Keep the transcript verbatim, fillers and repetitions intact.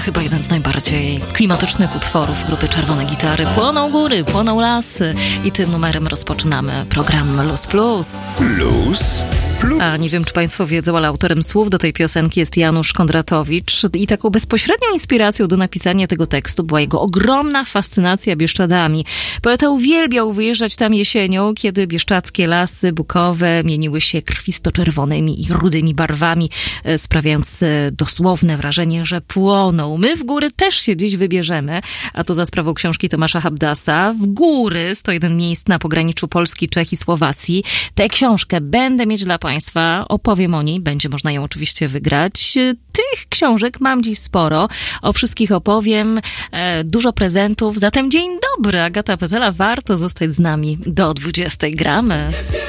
chyba jeden z najbardziej klimatycznych utworów grupy Czerwone Gitary. Płoną góry, płoną lasy i tym numerem rozpoczynamy program Luz Plus. Luz Plus. A nie wiem, czy państwo wiedzą, ale autorem słów do tej piosenki jest Janusz Kondratowicz i taką bezpośrednią inspiracją do napisania tego tekstu była jego ogromna fascynacja Bieszczadami. Poeta uwielbiał wyjeżdżać tam jesienią, kiedy bieszczadzkie lasy bukowe mieniły się krwisto-czerwonymi i rudymi barwami, sprawiając dosłowne wrażenie, że płoną. My w góry też się dziś wybierzemy, a to za sprawą książki Tomasza Habdasa. W góry sto jeden miejsc na pograniczu Polski, Czech i Słowacji. Tę książkę będę mieć dla państwa, opowiem o niej, będzie można ją oczywiście wygrać. Tych książek mam dziś sporo, o wszystkich opowiem, e, dużo prezentów, zatem dzień dobry, Agata Petela, warto zostać z nami do dwudziestej gramy.